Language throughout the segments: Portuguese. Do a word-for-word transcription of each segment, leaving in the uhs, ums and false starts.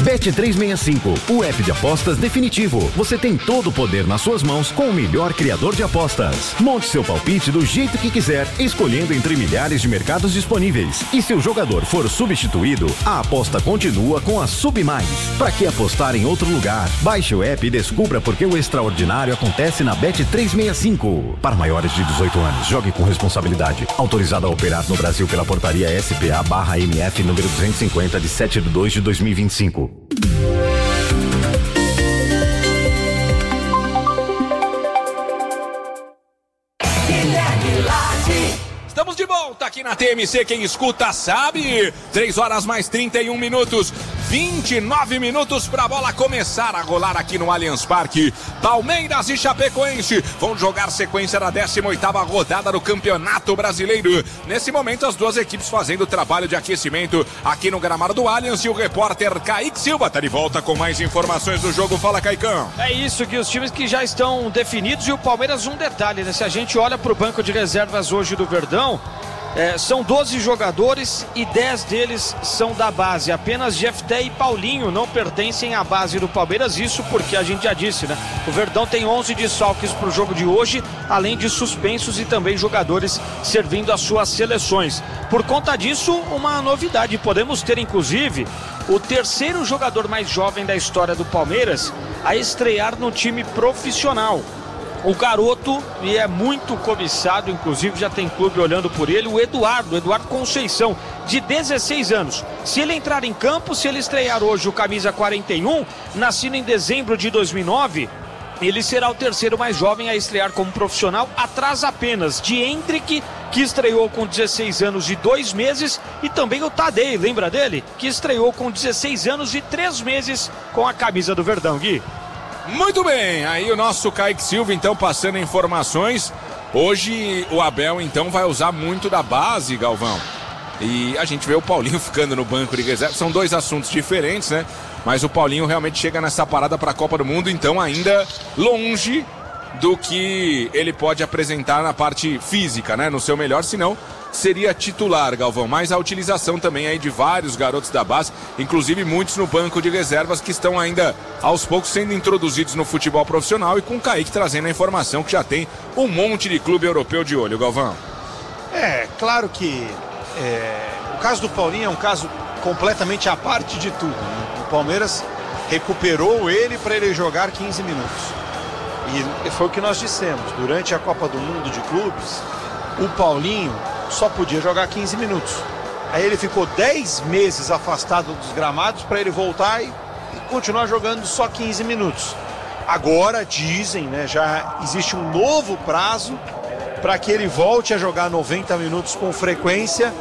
Bet trezentos e sessenta e cinco, o app de apostas definitivo. Você tem todo o poder nas suas mãos com o melhor criador de apostas. Monte seu palpite do jeito que quiser, escolhendo entre milhares de mercados disponíveis. E se o jogador for substituído, a aposta continua com a Submais. Para que apostar em outro lugar? Baixe o app e descubra por que o extraordinário acontece na Bet trezentos e sessenta e cinco. Para maiores de dezoito anos, jogue com responsabilidade. Autorizado a operar no Brasil pela portaria S P A barra M F número duzentos e cinquenta de sete de dois de dois mil e vinte e cinco. Estamos de volta aqui na T M C, quem escuta sabe. três horas mais trinta e um minutos, vinte e nove minutos para a bola começar a rolar aqui no Allianz Parque. Palmeiras e Chapecoense vão jogar sequência da décima oitava rodada do Campeonato Brasileiro. Nesse momento, as duas equipes fazendo o trabalho de aquecimento aqui no gramado do Allianz, e o repórter Kaique Silva está de volta com mais informações do jogo. Fala, Caicão. É isso, que os times que já estão definidos, e o Palmeiras, um detalhe, né? Se a gente olha para o banco de reservas hoje do Verdão, É, são doze jogadores e dez deles são da base. Apenas Jefté e Paulinho não pertencem à base do Palmeiras. Isso porque a gente já disse, né? O Verdão tem onze desfalques para o jogo de hoje, além de suspensos e também jogadores servindo as suas seleções. Por conta disso, uma novidade. Podemos ter, inclusive, o terceiro jogador mais jovem da história do Palmeiras a estrear no time profissional. O garoto, e é muito cobiçado, inclusive já tem clube olhando por ele, o Eduardo, Eduardo Conceição, de dezesseis anos. Se ele entrar em campo, se ele estrear hoje o camisa quarenta e um, nascido em dezembro de dois mil e nove, ele será o terceiro mais jovem a estrear como profissional, atrás apenas de Hendrick, que estreou com dezesseis anos e dois meses, e também o Tadei, lembra dele? Que estreou com dezesseis anos e três meses com a camisa do Verdão, Gui. Muito bem, aí o nosso Kaique Silva então passando informações. Hoje o Abel então vai usar muito da base, Galvão. E a gente vê o Paulinho ficando no banco de reserva. São dois assuntos diferentes, né? Mas o Paulinho realmente chega nessa parada para a Copa do Mundo, então ainda longe do que ele pode apresentar na parte física, né? No seu melhor, senão seria titular, Galvão. Mas a utilização também aí de vários garotos da base, inclusive muitos no banco de reservas, que estão ainda aos poucos sendo introduzidos no futebol profissional, e com o Kaique trazendo a informação que já tem um monte de clube europeu de olho, Galvão. É, claro que é, o caso do Paulinho é um caso completamente à parte de tudo, né? O Palmeiras recuperou ele para ele jogar quinze minutos. E foi o que nós dissemos, durante a Copa do Mundo de Clubes, o Paulinho só podia jogar quinze minutos. Aí ele ficou dez meses afastado dos gramados para ele voltar e, e continuar jogando só quinze minutos. Agora dizem, né, já existe um novo prazo para que ele volte a jogar noventa minutos com frequência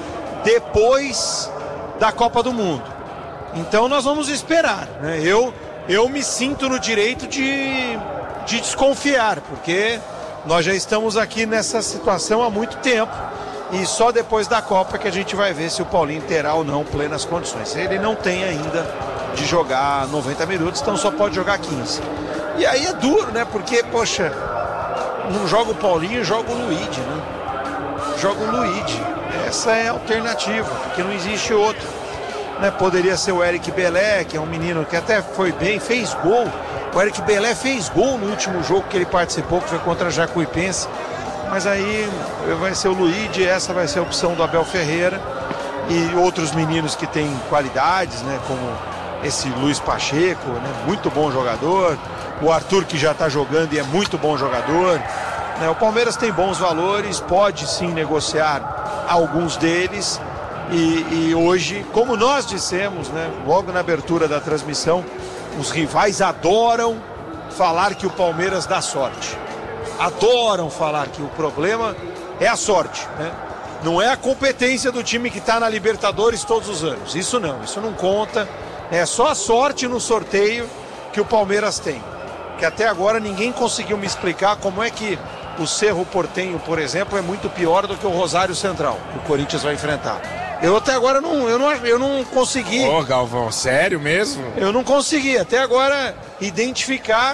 depois da Copa do Mundo. Então nós vamos esperar, né? Eu, eu me sinto no direito de, de desconfiar, porque nós já estamos aqui nessa situação há muito tempo. E só depois da Copa que a gente vai ver se o Paulinho terá ou não plenas condições. Ele não tem ainda de jogar noventa minutos, então só pode jogar quinze. E aí é duro, né? Porque, poxa, não joga o Paulinho, joga o Luigi, né? Joga o Luigi. Essa é a alternativa, porque não existe outro. Né? Poderia ser o Eric Belé, que é um menino que até foi bem, fez gol. O Eric Belé fez gol no último jogo que ele participou, que foi contra a Jacuipense. Mas aí vai ser o Luigi, essa vai ser a opção do Abel Ferreira. E outros meninos que têm qualidades, né? Como esse Luiz Pacheco, né? Muito bom jogador. O Arthur, que já está jogando e é muito bom jogador. Né? O Palmeiras tem bons valores, pode sim negociar alguns deles. E, e hoje, como nós dissemos, né? Logo na abertura da transmissão, os rivais adoram falar que o Palmeiras dá sorte. Adoram falar que o problema é a sorte, né? Não é a competência do time que está na Libertadores todos os anos. Isso não, isso não conta. É só a sorte no sorteio que o Palmeiras tem. Que até agora ninguém conseguiu me explicar como é que o Cerro Porteño, por exemplo, é muito pior do que o Rosário Central, que o Corinthians vai enfrentar. Eu até agora não, eu não, eu não consegui. Ô, Galvão, sério mesmo? Eu não consegui até agora identificar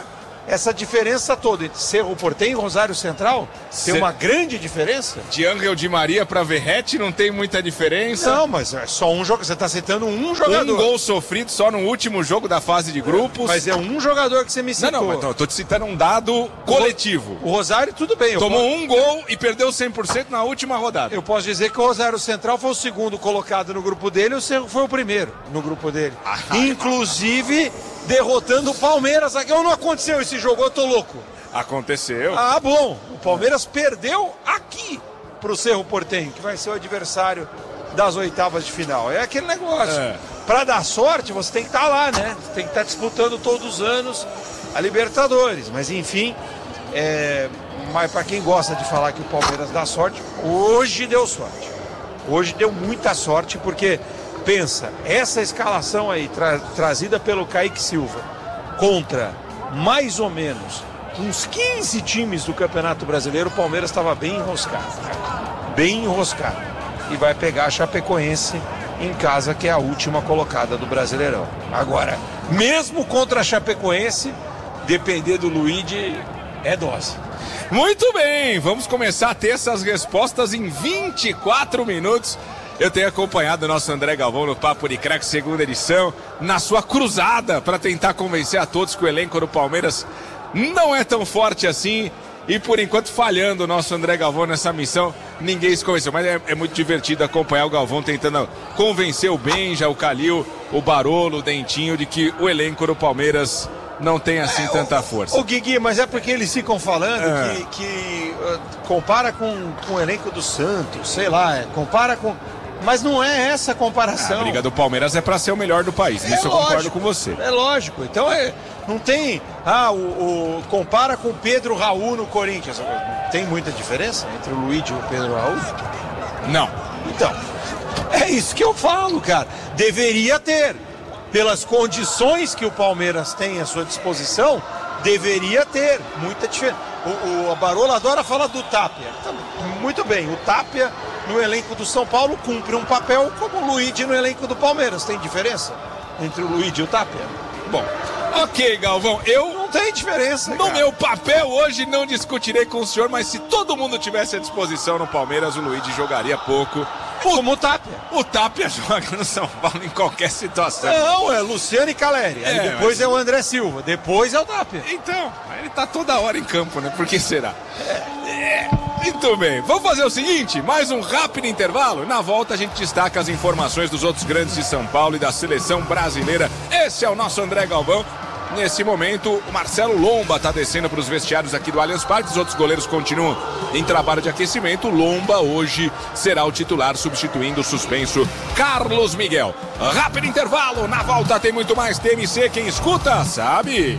essa diferença toda entre Cerro Porteño e Rosário Central, tem Cê... uma grande diferença. De Ángel Di Maria para Verratti não tem muita diferença. Não, mas é só um jogo, você está citando um jogador. Um gol sofrido só no último jogo da fase de grupos. Mas é um jogador que você me citou. Não, não, mas eu tô te citando um dado coletivo. O Rosário, tudo bem. Tomou posso... um gol e perdeu cem por cento na última rodada. Eu posso dizer que o Rosário Central foi o segundo colocado no grupo dele e o Cerro foi o primeiro no grupo dele. Ah, Inclusive... derrotando o Palmeiras. Aqui não aconteceu esse jogo, eu tô louco. Aconteceu. Ah, bom. O Palmeiras perdeu aqui pro Cerro Porteño, que vai ser o adversário das oitavas de final. É aquele negócio. É. Pra dar sorte, você tem que estar tá lá, né? Você tem que estar tá disputando todos os anos a Libertadores. Mas enfim, é... mas pra quem gosta de falar que o Palmeiras dá sorte, hoje deu sorte. Hoje deu muita sorte, porque... pensa, essa escalação aí tra- trazida pelo Kaique Silva contra mais ou menos uns quinze times do Campeonato Brasileiro, o Palmeiras estava bem enroscado, cara. Bem enroscado. E vai pegar a Chapecoense em casa, que é a última colocada do Brasileirão. Agora, mesmo contra a Chapecoense, depender do Luigi é dose. Muito bem, vamos começar a ter essas respostas em vinte e quatro minutos. Eu tenho acompanhado o nosso André Galvão no Papo de Craque, segunda edição, na sua cruzada para tentar convencer a todos que o elenco do Palmeiras não é tão forte assim. E por enquanto falhando o nosso André Galvão nessa missão, ninguém se convenceu. Mas é, é muito divertido acompanhar o Galvão tentando convencer o Benja, o Calil, o Barolo, o Dentinho de que o elenco do Palmeiras não tem assim é, tanta força. Ô Guigui, mas é porque eles ficam falando é. que, que uh, compara com, com o elenco do Santos, sei lá, é, compara com... Mas não é essa a comparação. A briga do Palmeiras é para ser o melhor do país. É Isso lógico, eu concordo com você. É lógico. Então é, não tem. Ah, o, o compara com o Pedro Raul no Corinthians. Tem muita diferença entre o Luigi e o Pedro Raul? Não. Então, é isso que eu falo, cara. Deveria ter. Pelas condições que o Palmeiras tem à sua disposição, deveria ter muita diferença. O, o Barolo adora falar do Tapia. Muito bem, o Tapia no elenco do São Paulo cumpre um papel como o Luigi no elenco do Palmeiras. Tem diferença entre o Luigi e o Tapia? Bom, ok, Galvão, eu... Não tem diferença, No cara. meu papel hoje não discutirei com o senhor, mas se todo mundo tivesse à disposição no Palmeiras, o Luigi jogaria pouco. O, como o Tapia. O Tapia joga no São Paulo em qualquer situação. Não, é Luciano e Caleri. Aí é, depois mas... é o André Silva. Depois é o Tapia. Então, ele tá toda hora em campo, né? Por que será? É. É. Muito bem. Vamos fazer o seguinte, mais um rápido intervalo. Na volta a gente destaca as informações dos outros grandes de São Paulo e da seleção brasileira. Esse é o nosso André Galvão. Nesse momento, o Marcelo Lomba está descendo para os vestiários aqui do Allianz Parque. Os outros goleiros continuam em trabalho de aquecimento. Lomba hoje será o titular, substituindo o suspenso Carlos Miguel. Rápido intervalo. Na volta tem muito mais T M C. Quem escuta, sabe...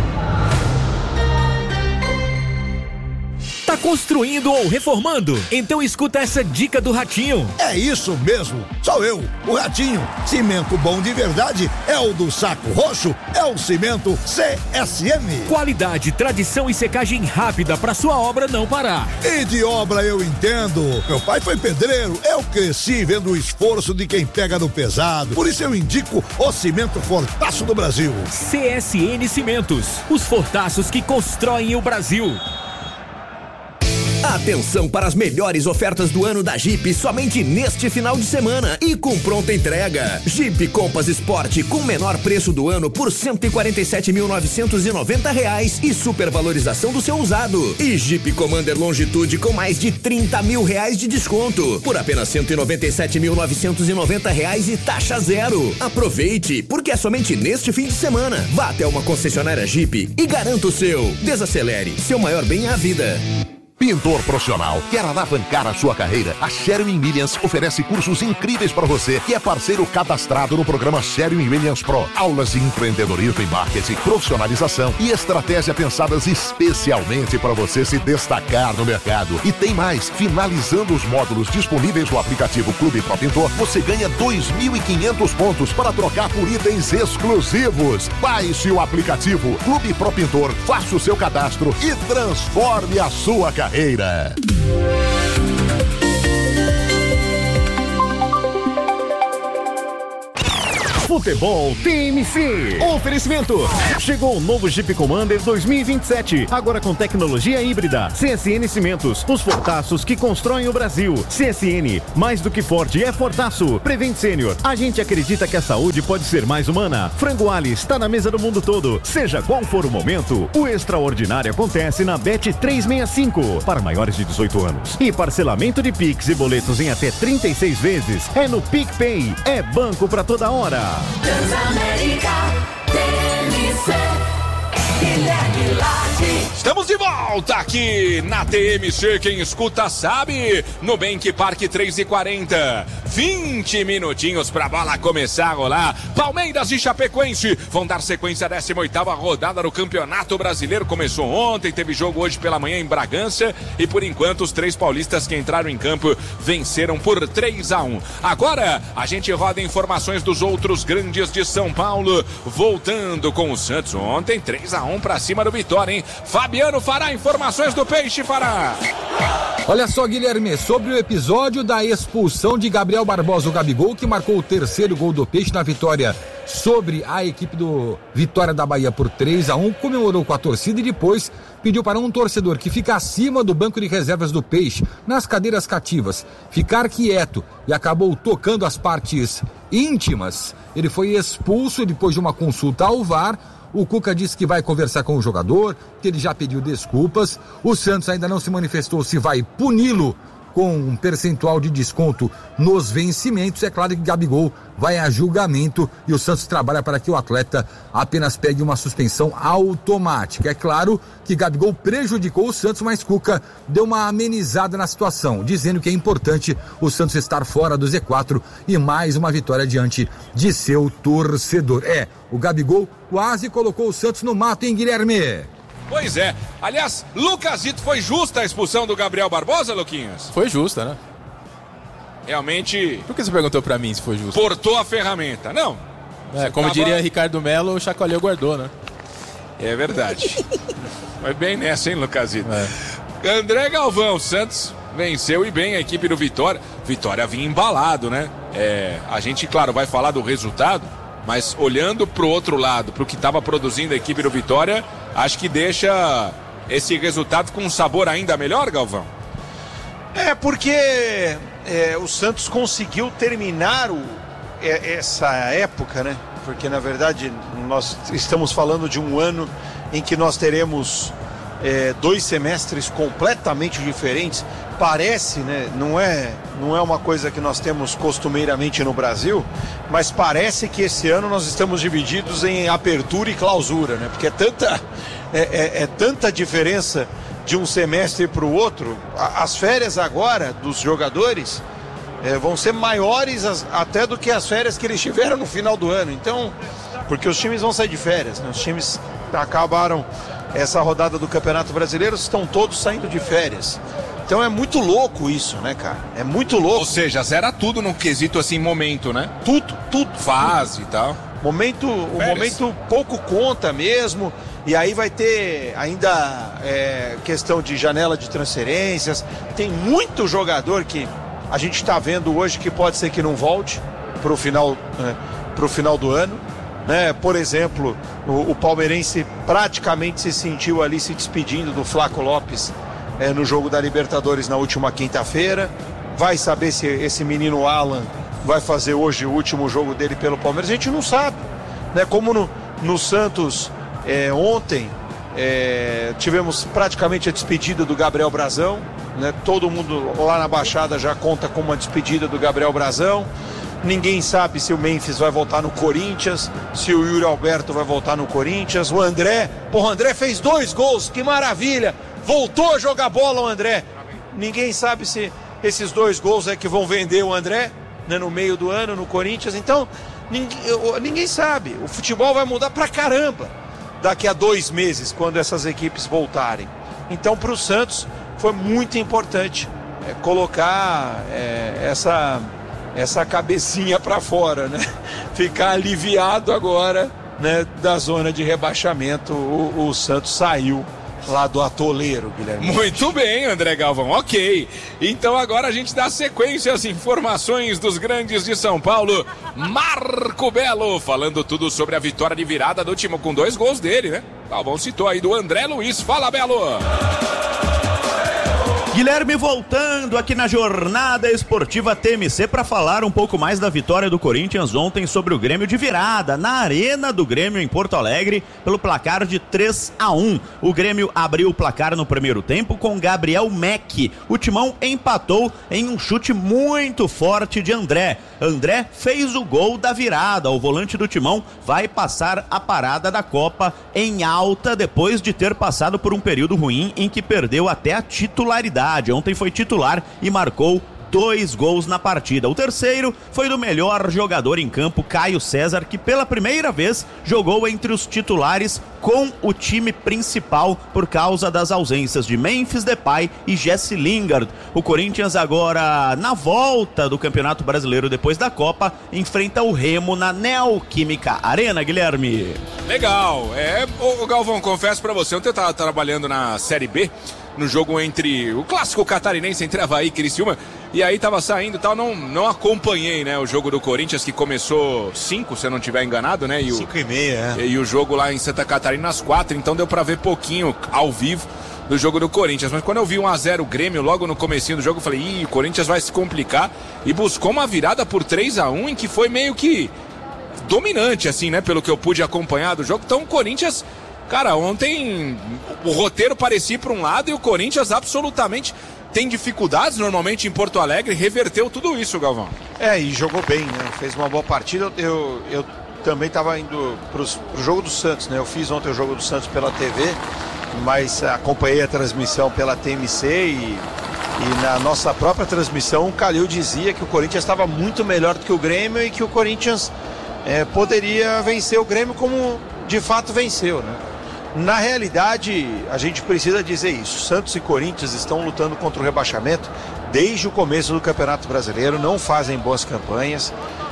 Tá construindo ou reformando? Então escuta essa dica do Ratinho. É isso mesmo, sou eu, o Ratinho. Cimento bom de verdade é o do Saco Roxo, é o Cimento C S M. Qualidade, tradição e secagem rápida pra sua obra não parar. E de obra eu entendo. Meu pai foi pedreiro, eu cresci vendo o esforço de quem pega no pesado. Por isso eu indico o Cimento Fortaço do Brasil. C S N Cimentos, os fortaços que constroem o Brasil. Atenção para as melhores ofertas do ano da Jeep somente neste final de semana e com pronta entrega. Jeep Compass Sport com menor preço do ano por cento e quarenta e sete mil novecentos e noventa reais e supervalorização do seu usado. E Jeep Commander Longitude com mais de trinta mil reais de desconto por apenas cento e noventa e sete mil novecentos e noventa reais e taxa zero. Aproveite, porque é somente neste fim de semana. Vá até uma concessionária Jeep e garanta o seu. Desacelere, seu maior bem é a vida. Pintor profissional, quer alavancar a sua carreira? A Sherwin Williams oferece cursos incríveis para você que é parceiro cadastrado no programa Sherwin Williams Pro. Aulas de empreendedorismo e marketing, profissionalização e estratégia pensadas especialmente para você se destacar no mercado. E tem mais, finalizando os módulos disponíveis no aplicativo Clube Pro Pintor, você ganha dois mil e quinhentos pontos para trocar por itens exclusivos. Baixe o aplicativo Clube Pro Pintor, faça o seu cadastro e transforme a sua carreira. Carreira. Futebol T M C. Oferecimento. Chegou o novo Jeep Commander dois mil e vinte e sete. Agora com tecnologia híbrida. C S N Cimentos. Os fortaços que constroem o Brasil. C S N. Mais do que forte é fortaço. Prevent Sênior. A gente acredita que a saúde pode ser mais humana. Frango Ali está na mesa do mundo todo. Seja qual for o momento, o extraordinário acontece na Bet trezentos e sessenta e cinco. Para maiores de dezoito anos. E parcelamento de Pix e boletos em até trinta e seis vezes. É no PicPay. É banco pra toda hora. Transamérica, T M C, Guilherme Lage. Estamos de volta aqui na T M C, quem escuta sabe, Nubank Parque três e quarenta, vinte minutinhos pra bola começar a rolar. Palmeiras e Chapecoense vão dar sequência à décima oitava rodada do Campeonato Brasileiro. Começou ontem, teve jogo hoje pela manhã em Bragança e por enquanto os três paulistas que entraram em campo venceram por três a um. Agora a gente roda informações dos outros grandes de São Paulo, voltando com o Santos ontem, três a um pra cima do Vitória, hein? Fabiano Fará, informações do Peixe, Fará. Olha só, Guilherme, sobre o episódio da expulsão de Gabriel Barbosa, o Gabigol, que marcou o terceiro gol do Peixe na vitória sobre a equipe do Vitória da Bahia por três a um, comemorou com a torcida e depois pediu para um torcedor que fica acima do banco de reservas do Peixe, nas cadeiras cativas, ficar quieto, e acabou tocando as partes íntimas. Ele foi expulso depois de uma consulta ao V A R. O Cuca disse que vai conversar com o jogador, que ele já pediu desculpas. O Santos ainda não se manifestou se vai puni-lo com um percentual de desconto nos vencimentos. É claro que Gabigol vai a julgamento e o Santos trabalha para que o atleta apenas pegue uma suspensão automática. É claro que Gabigol prejudicou o Santos, mas Cuca deu uma amenizada na situação, dizendo que é importante o Santos estar fora do Z quatro e mais uma vitória diante de seu torcedor. É, o Gabigol quase colocou o Santos no mato, hein, Guilherme? Pois é. Aliás, Lucasito, foi justa a expulsão do Gabriel Barbosa, Luquinhas? Foi justa, né? Realmente... Por que você perguntou pra mim se foi justa? Portou a ferramenta. Não. É, como tava... diria Ricardo Melo, o chacoalhou guardou, né? É verdade. Foi bem nessa, hein, Lucasito? É. André Galvão, Santos venceu e bem a equipe do Vitória. Vitória vinha embalado, né? É, a gente, claro, vai falar do resultado, mas olhando pro outro lado, pro que estava produzindo a equipe do Vitória, acho que deixa esse resultado com um sabor ainda melhor, Galvão? É, porque é, o Santos conseguiu terminar o, é, essa época, né? Porque, na verdade, nós estamos falando de um ano em que nós teremos é, dois semestres completamente diferentes. Parece, né? Não é, não é uma coisa que nós temos costumeiramente no Brasil, mas parece que esse ano nós estamos divididos em apertura e clausura, né? Porque é tanta, é, é, é tanta diferença de um semestre para o outro. As férias agora dos jogadores é, vão ser maiores as, até do que as férias que eles tiveram no final do ano. Então, porque os times vão sair de férias, né? Os times acabaram essa rodada do Campeonato Brasileiro, estão todos saindo de férias. Então é muito louco isso, né, cara? É muito louco. Ou seja, zera tudo num quesito assim, momento, né? Tudo, tudo. Fase tudo. E tal. Momento, o momento pouco conta mesmo. E aí vai ter ainda é, questão de janela de transferências. Tem muito jogador que a gente está vendo hoje que pode ser que não volte para o final, né, pro final do ano. Né? Por exemplo, o, o palmeirense praticamente se sentiu ali se despedindo do Flaco Lopes É, no jogo da Libertadores na última quinta-feira. Vai saber se esse menino Alan vai fazer hoje o último jogo dele pelo Palmeiras. A gente não sabe, né? Como no, no Santos é, ontem é, tivemos praticamente a despedida do Gabriel Brazão, né? Todo mundo lá na Baixada já conta com uma despedida do Gabriel Brazão. Ninguém sabe se o Memphis vai voltar no Corinthians, se o Yuri Alberto vai voltar no Corinthians. O André, porra, o André fez dois gols, que maravilha! Voltou a jogar bola o André. Ninguém sabe se esses dois gols é que vão vender o André, né, no meio do ano no Corinthians. Então, ninguém, ninguém sabe. O futebol vai mudar pra caramba daqui a dois meses, quando essas equipes voltarem. Então, para o Santos, foi muito importante é, colocar é, essa, essa cabecinha para fora, né? Ficar aliviado agora, né, da zona de rebaixamento. O, o Santos saiu lá do atoleiro, Guilherme. Muito bem, André Galvão, ok. Então agora a gente dá sequência às informações dos grandes de São Paulo. Marco Belo, falando tudo sobre a vitória de virada do time com dois gols dele, né? Galvão citou aí do André Luiz. Fala, Belo! Guilherme voltando aqui na Jornada Esportiva T M C para falar um pouco mais da vitória do Corinthians ontem sobre o Grêmio de virada na Arena do Grêmio em Porto Alegre pelo placar de três a um. O Grêmio abriu o placar no primeiro tempo com Gabriel Meck. O Timão empatou em um chute muito forte de André. André fez o gol da virada. O volante do Timão vai passar a parada da Copa em alta depois de ter passado por um período ruim em que perdeu até a titularidade. Ontem foi titular e marcou dois gols na partida. O terceiro foi do melhor jogador em campo, Caio César, que pela primeira vez jogou entre os titulares com o time principal por causa das ausências de Memphis Depay e Jesse Lingard. O Corinthians agora, na volta do Campeonato Brasileiro depois da Copa, enfrenta o Remo na Neoquímica Arena, Guilherme. Legal. É, o Galvão, confesso pra você, ontem eu tava trabalhando na Série B, no jogo entre o clássico catarinense entre Avaí e Criciúma, e aí tava saindo e tal, não, não acompanhei, né, o jogo do Corinthians, que começou cinco, se eu não tiver enganado, né, e o, cinco e meia, é. E o jogo lá em Santa Catarina às quatro, então deu pra ver pouquinho ao vivo do jogo do Corinthians, mas quando eu vi um a zero Grêmio logo no comecinho do jogo, eu falei, ih, o Corinthians vai se complicar, e buscou uma virada por três a um, em que foi meio que dominante, assim, né, pelo que eu pude acompanhar do jogo. Então o Corinthians, cara, ontem o roteiro parecia para um lado e o Corinthians absolutamente tem dificuldades normalmente em Porto Alegre, reverteu tudo isso, Galvão. É, e jogou bem, né? Fez uma boa partida. Eu, eu também estava indo para o jogo do Santos, né? Eu fiz ontem o jogo do Santos pela T V, mas acompanhei a transmissão pela T M C e, e na nossa própria transmissão o Calil dizia que o Corinthians estava muito melhor do que o Grêmio e que o Corinthians é, poderia vencer o Grêmio como de fato venceu, né? Na realidade, a gente precisa dizer isso. Santos e Corinthians estão lutando contra o rebaixamento desde o começo do Campeonato Brasileiro, não fazem boas campanhas.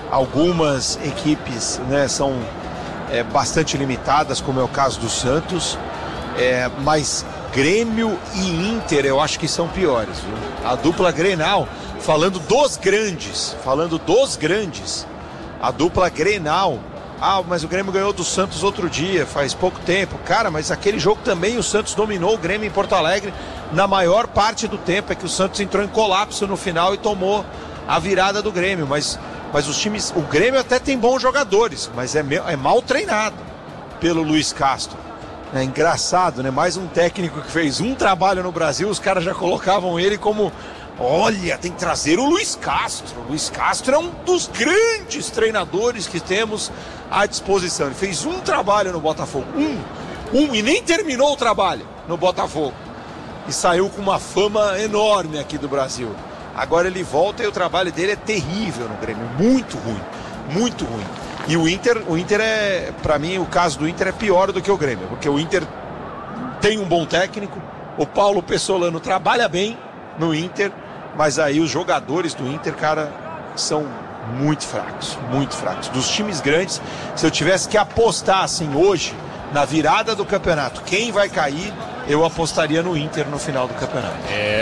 Algumas equipes, né, são é, bastante limitadas, como é o caso do Santos, é, mas Grêmio e Inter eu acho que são piores, viu? A dupla Grenal, falando dos grandes, falando dos grandes, a dupla Grenal. Ah, mas o Grêmio ganhou do Santos outro dia, faz pouco tempo. Cara, mas aquele jogo também o Santos dominou o Grêmio em Porto Alegre na maior parte do tempo. É que o Santos entrou em colapso no final e tomou a virada do Grêmio. Mas, mas os times, o Grêmio até tem bons jogadores, mas é, é mal treinado pelo Luiz Castro. É engraçado, né? Mais um técnico que fez um trabalho no Brasil, os caras já colocavam ele como... Olha, tem que trazer o Luiz Castro. O Luiz Castro é um dos grandes treinadores que temos à disposição. Ele fez um trabalho no Botafogo. Um. Um. E nem terminou o trabalho no Botafogo. E saiu com uma fama enorme aqui do Brasil. Agora ele volta e o trabalho dele é terrível no Grêmio. Muito ruim. Muito ruim. E o Inter, o Inter é, pra mim, o caso do Inter é pior do que o Grêmio. Porque o Inter tem um bom técnico. O Paulo Pessolano trabalha bem no Inter. Mas aí os jogadores do Inter, cara, são muito fracos, muito fracos. Dos times grandes, se eu tivesse que apostar assim hoje, na virada do campeonato, quem vai cair, eu apostaria no Inter no final do campeonato.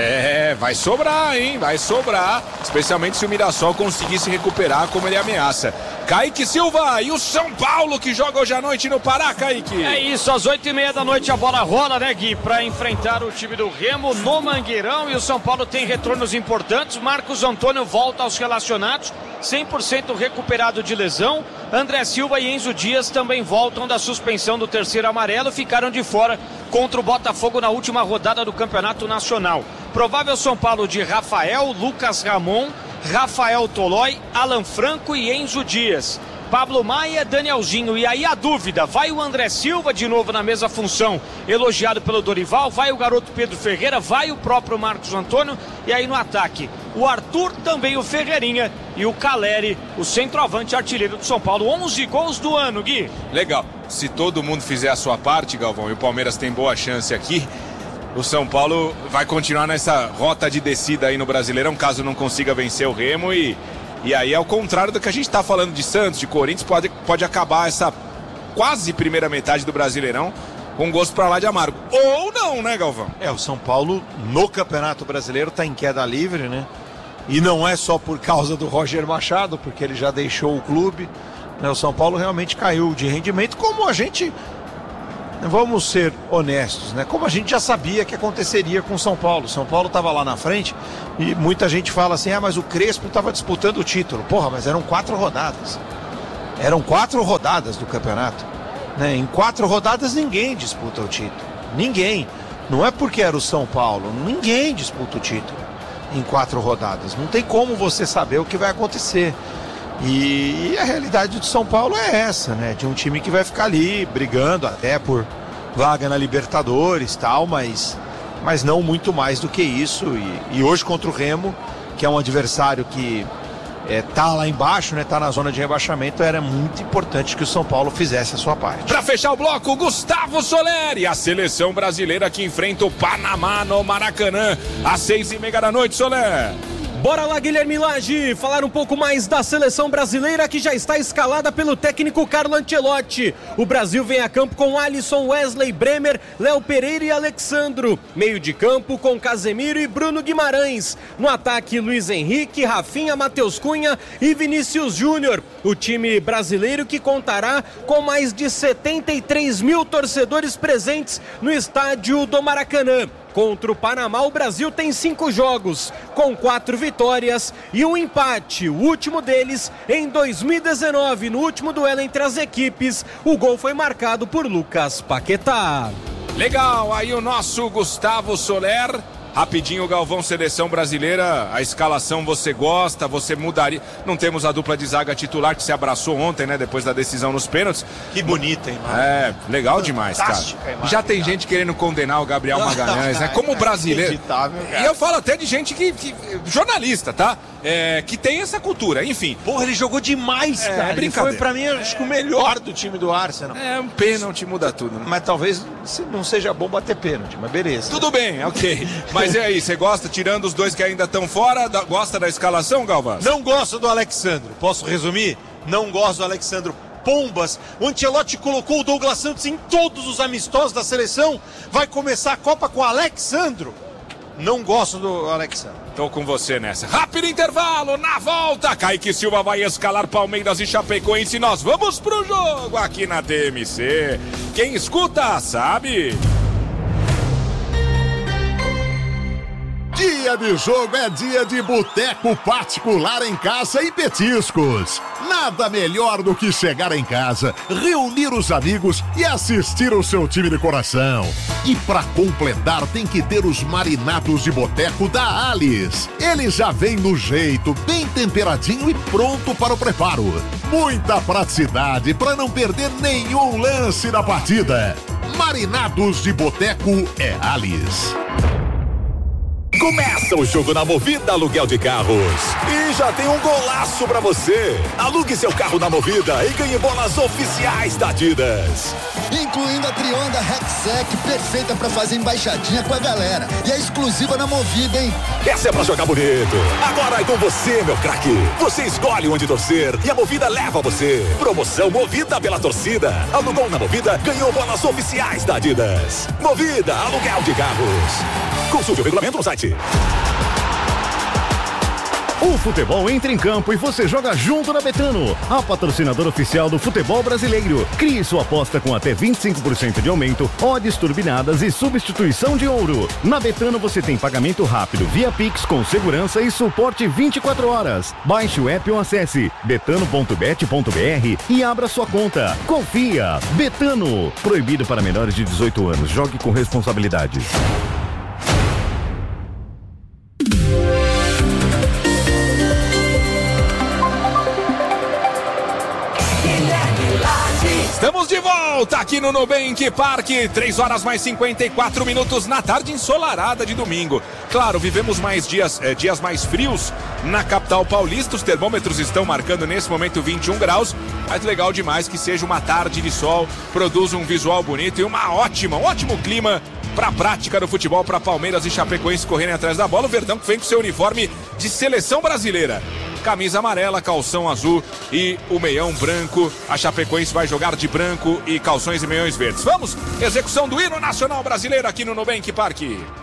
É, vai sobrar, hein? Vai sobrar. Especialmente se o Mirassol conseguir se recuperar como ele ameaça. Kaique Silva e o São Paulo que joga hoje à noite no Pará, Kaique. É isso, às oito e meia da noite a bola rola, né, Gui? Pra enfrentar o time do Remo no Mangueirão. E o São Paulo tem retornos importantes. Marcos Antônio volta aos relacionados, cem por cento recuperado de lesão. André Silva e Enzo Dias também voltam da suspensão do terceiro amarelo. Ficaram de fora contra o Botafogo na última rodada do Campeonato Nacional. Provável São Paulo de Rafael, Lucas Ramon, Rafael Tolói, Alan Franco e Enzo Dias. Pablo Maia, Danielzinho. E aí a dúvida, vai o André Silva de novo na mesma função, elogiado pelo Dorival, vai o garoto Pedro Ferreira, vai o próprio Marcos Antônio, e aí no ataque o Arthur, também o Ferreirinha e o Caleri, o centroavante artilheiro do São Paulo. onze gols do ano, Gui. Legal, se todo mundo fizer a sua parte, Galvão, e o Palmeiras tem boa chance aqui, o São Paulo vai continuar nessa rota de descida aí no Brasileirão, caso não consiga vencer o Remo. E, e aí, ao contrário do que a gente está falando de Santos, de Corinthians, pode, pode acabar essa quase primeira metade do Brasileirão com gosto pra lá de amargo. Ou não, né, Galvão? É, o São Paulo no Campeonato Brasileiro tá em queda livre, né? E não é só por causa do Roger Machado, porque ele já deixou o clube. Né? O São Paulo realmente caiu de rendimento, como a gente, vamos ser honestos, né? Como a gente já sabia que aconteceria com o São Paulo. O São Paulo estava lá na frente e muita gente fala assim, ah, mas o Crespo estava disputando o título. Porra, mas eram quatro rodadas. Eram quatro rodadas do campeonato. Né? Em quatro rodadas ninguém disputa o título. Ninguém. Não é porque era o São Paulo. Ninguém disputa o título em quatro rodadas. Não tem como você saber o que vai acontecer. E, e a realidade do São Paulo é essa, né? De um time que vai ficar ali brigando até por vaga na Libertadores e tal, mas, mas não muito mais do que isso. E, e hoje contra o Remo, que é um adversário que É, tá lá embaixo, né? Tá na zona de rebaixamento. Era muito importante que o São Paulo fizesse a sua parte. Pra fechar o bloco, Gustavo Soler e a seleção brasileira que enfrenta o Panamá no Maracanã às seis e meia da noite, Soler. Bora lá, Guilherme Lage, falar um pouco mais da seleção brasileira que já está escalada pelo técnico Carlo Ancelotti. O Brasil vem a campo com Alisson, Wesley, Bremer, Léo Pereira e Alexandro. Meio de campo com Casemiro e Bruno Guimarães. No ataque, Luiz Henrique, Rafinha, Matheus Cunha e Vinícius Júnior. O time brasileiro que contará com mais de setenta e três mil torcedores presentes no estádio do Maracanã. Contra o Panamá, o Brasil tem cinco jogos, com quatro vitórias e um empate. O último deles em dois mil e dezenove, no último duelo entre as equipes. O gol foi marcado por Lucas Paquetá. Legal, aí o nosso Gustavo Soler. Rapidinho, Galvão, seleção brasileira, a escalação você gosta, você mudaria. Não temos a dupla de zaga titular que se abraçou ontem, né, depois da decisão nos pênaltis. Que bonita, hein, mano? É, legal demais, cara. Imagem, já tem cara. gente querendo condenar o Gabriel Magalhães, né, como brasileiro. E eu falo até de gente que, que jornalista, tá? É, que tem essa cultura, enfim. Porra, ele jogou demais, é, cara. É brincadeira. Ele foi, pra mim, acho que o melhor do time do Arsenal. É, um pênalti muda tudo, né? Mas talvez não seja bom bater pênalti, mas beleza. Tudo bem, ok. Mas e aí, você gosta, tirando os dois que ainda estão fora, da, gosta da escalação, Galvão? Não gosto do Alexandro. Posso resumir? Não gosto do Alexandro. Pombas. O Ancelotti colocou o Douglas Santos em todos os amistosos da seleção. Vai começar a Copa com o Alexandro. Não gosto do Alexandre. Tô com você nessa. Rápido intervalo, na volta. Kaique Silva vai escalar Palmeiras e Chapecoense. Nós vamos pro jogo aqui na T M C. Quem escuta, sabe. Dia de jogo é dia de boteco particular em casa e petiscos. Nada melhor do que chegar em casa, reunir os amigos e assistir o seu time de coração. E pra completar tem que ter os marinados de boteco da Alice. Ele já vem no jeito, bem temperadinho e pronto para o preparo. Muita praticidade para não perder nenhum lance da partida. Marinados de boteco é Alice. Começa o jogo na Movida Aluguel de Carros. E já tem um golaço pra você. Alugue seu carro na Movida e ganhe bolas oficiais da Adidas. Incluindo a Trionda Rexec, perfeita pra fazer embaixadinha com a galera. E é exclusiva na Movida, hein? Essa é pra jogar bonito. Agora é com você, meu craque. Você escolhe onde torcer e a Movida leva você. Promoção Movida pela torcida. Alugou na Movida, ganhou bolas oficiais da Adidas. Movida Aluguel de Carros. Consulte o regulamento no site. O futebol entra em campo e você joga junto na Betano, a patrocinadora oficial do futebol brasileiro. Crie sua aposta com até vinte e cinco por cento de aumento, odds turbinadas e substituição de ouro. Na Betano você tem pagamento rápido via Pix com segurança e suporte vinte e quatro horas. Baixe o app ou acesse betano ponto bet ponto br e abra sua conta. Confia! Betano. Proibido para menores de dezoito anos. Jogue com responsabilidade. Estamos de volta aqui no Nubank Parque, três horas mais cinquenta e quatro minutos na tarde ensolarada de domingo. Claro, vivemos mais dias, eh, dias mais frios na capital paulista, os termômetros estão marcando nesse momento vinte e um graus, mas legal demais que seja uma tarde de sol, produz um visual bonito e uma ótima, um ótimo clima para a prática do futebol, para Palmeiras e Chapecoense correrem atrás da bola. O Verdão que vem com seu uniforme de seleção brasileira. Camisa amarela, calção azul e o meião branco. A Chapecoense vai jogar de branco e calções e meiões verdes. Vamos, execução do hino nacional brasileiro aqui no Nubank Parque.